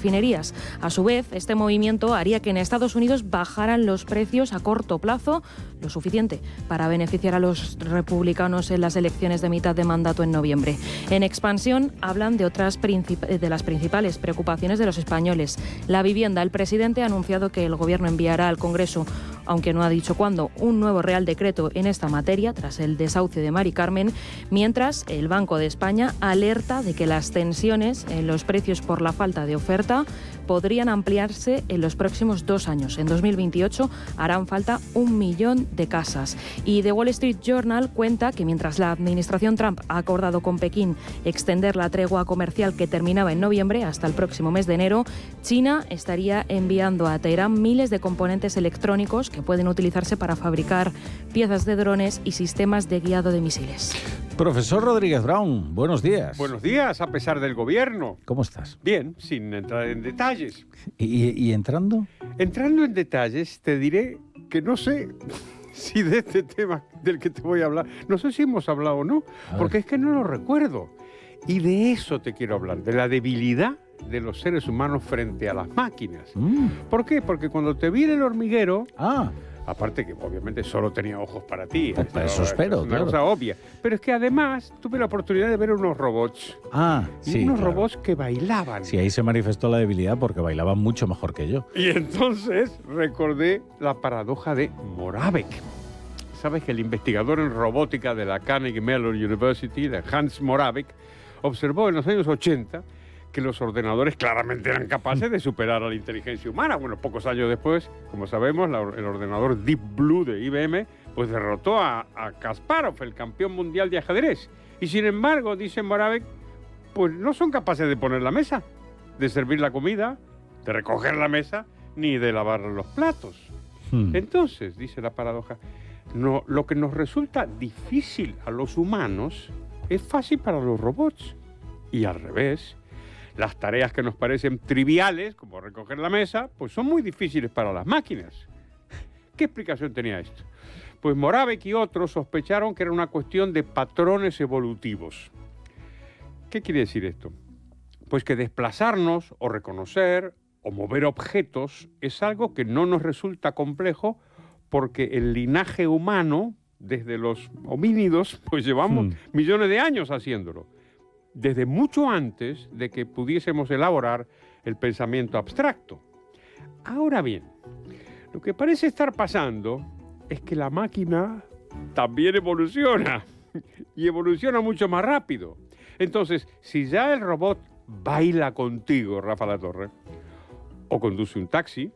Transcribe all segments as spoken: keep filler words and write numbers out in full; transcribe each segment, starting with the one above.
refinerías. A su vez, este movimiento haría que en Estados Unidos bajaran los precios a corto plazo, lo suficiente para beneficiar a los republicanos en las elecciones de mitad de mandato en noviembre. En Expansión hablan de otras princip- de las principales preocupaciones de los españoles. La vivienda. El presidente ha anunciado que el Gobierno enviará al Congreso, aunque no ha dicho cuándo, un nuevo Real Decreto en esta materia, tras el desahucio de Mari Carmen, mientras el Banco de España alerta de que las tensiones en los precios por la falta de oferta podrían ampliarse en los próximos dos años. En dos mil veintiocho harán falta un millón de casas. Y The Wall Street Journal cuenta que mientras la administración Trump ha acordado con Pekín extender la tregua comercial que terminaba en noviembre hasta el próximo mes de enero, China estaría enviando a Teherán miles de componentes electrónicos que pueden utilizarse para fabricar piezas de drones y sistemas de guiado de misiles. Profesor Rodríguez Brown, buenos días. Buenos días, a pesar del gobierno. ¿Cómo estás? Bien, sin entrar en detalles. ¿Y, y entrando? Entrando en detalles, te diré que no sé si de este tema del que te voy a hablar, no sé si hemos hablado o no, porque es que no lo recuerdo. Y de eso te quiero hablar, de la debilidad de los seres humanos frente a las máquinas. Mm. ¿Por qué? Porque cuando te vi en el hormiguero... Ah... Aparte que obviamente solo tenía ojos para ti. Esto, eso espero, es una claro. cosa obvia. Pero es que además tuve la oportunidad de ver unos robots. Ah, sí, unos claro. robots que bailaban. Sí, ahí se manifestó la debilidad porque bailaban mucho mejor que yo. Y entonces recordé la paradoja de Moravec. Sabes que el investigador en robótica de la Carnegie Mellon University, de Hans Moravec, observó en los años ochenta que los ordenadores claramente eran capaces de superar a la inteligencia humana. Bueno, pocos años después, como sabemos, la, el ordenador Deep Blue de I B M pues derrotó a, a Kasparov, el campeón mundial de ajedrez. Y sin embargo, dice Moravec, pues no son capaces de poner la mesa, de servir la comida, de recoger la mesa, ni de lavar los platos. Hmm. Entonces, dice la paradoja, no, lo que nos resulta difícil a los humanos es fácil para los robots. Y al revés, las tareas que nos parecen triviales, como recoger la mesa, pues son muy difíciles para las máquinas. ¿Qué explicación tenía esto? Pues Moravec y otros sospecharon que era una cuestión de patrones evolutivos. ¿Qué quiere decir esto? Pues que desplazarnos o reconocer o mover objetos es algo que no nos resulta complejo porque el linaje humano, desde los homínidos, pues llevamos hmm. millones de años haciéndolo. Desde mucho antes de que pudiésemos elaborar el pensamiento abstracto. Ahora bien, lo que parece estar pasando es que la máquina también evoluciona, y evoluciona mucho más rápido. Entonces, si ya el robot baila contigo, Rafa Latorre, o conduce un taxi,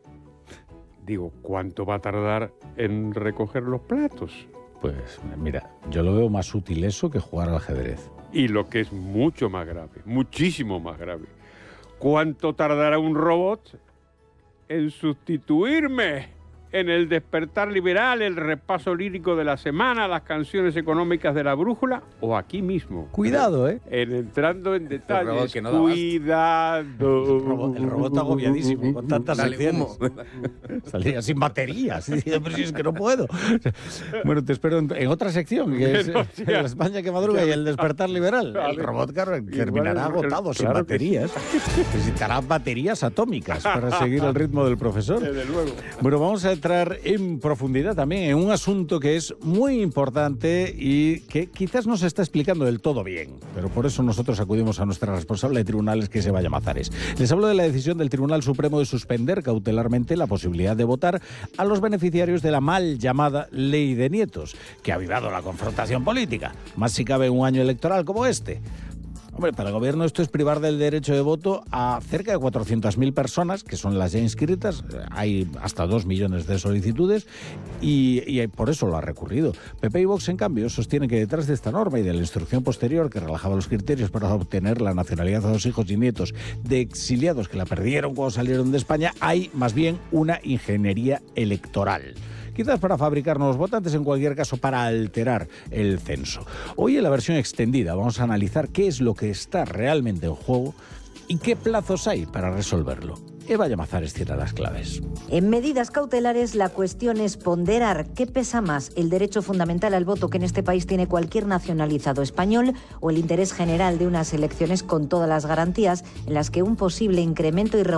digo, ¿cuánto va a tardar en recoger los platos? Pues mira, yo lo veo más útil eso que jugar al ajedrez. Y lo que es mucho más grave, muchísimo más grave, ¿cuánto tardará un robot en sustituirme en el despertar liberal, el repaso lírico de la semana, las canciones económicas de la brújula, o aquí mismo? Cuidado, ¿eh? En, entrando en detalles, que no cuidado. El robot, el robot agobiadísimo con tantas secciones. Salía sin baterías. Pero si es que no puedo. Bueno, te espero en, en otra sección, que es no, sí, la España que madruga y el despertar liberal. El robot claro, terminará agotado, sin claro baterías. Sí. Necesitará baterías atómicas para seguir el ritmo del profesor. Desde luego. Bueno, vamos a entrar en profundidad también en un asunto que es muy importante y que quizás no se está explicando del todo bien, pero por eso nosotros acudimos a nuestra responsable de tribunales, que es Eva Llamazares. Les hablo de la decisión del Tribunal Supremo de suspender cautelarmente la posibilidad de votar a los beneficiarios de la mal llamada Ley de Nietos, que ha avivado la confrontación política, más si cabe en un año electoral como este. Hombre, para el gobierno esto es privar del derecho de voto a cerca de cuatrocientas mil personas, que son las ya inscritas. Hay hasta dos millones de solicitudes y, y por eso lo ha recurrido. P P y Vox, en cambio, sostienen que detrás de esta norma y de la instrucción posterior que relajaba los criterios para obtener la nacionalidad a los hijos y nietos de exiliados que la perdieron cuando salieron de España, hay más bien una ingeniería electoral. Quizás para fabricar nuevos votantes, en cualquier caso para alterar el censo. Hoy en la versión extendida vamos a analizar qué es lo que está realmente en juego y qué plazos hay para resolverlo. Eva Llamazares tiene las claves. En medidas cautelares, la cuestión es ponderar qué pesa más, el derecho fundamental al voto que en este país tiene cualquier nacionalizado español o el interés general de unas elecciones con todas las garantías en las que un posible incremento irregular